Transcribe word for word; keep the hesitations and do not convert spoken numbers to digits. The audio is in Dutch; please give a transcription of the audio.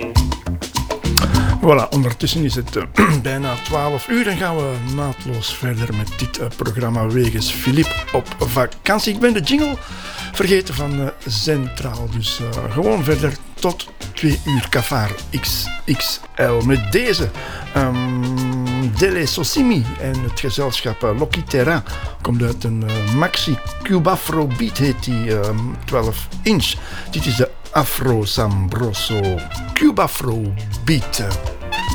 Voilà, ondertussen is het uh, bijna twaalf uur en gaan we naadloos verder met dit uh, programma Wegens Philippe op vakantie. Ik ben de jingle vergeten van uh, Centraal, dus uh, gewoon verder tot twee uur Cafar X X L met deze um, Dele Sosimi en het gezelschap uh, Loki Terra komt uit een uh, Maxi Cubafro beat, heet die um, twaalf inch. Dit is de Afro Sambroso Cubafro beat.